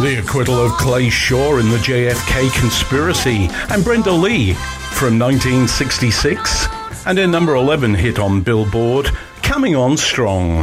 The acquittal of Clay Shaw in the JFK conspiracy, and Brenda Lee from 1966, and a number 11 hit on Billboard, Coming On Strong.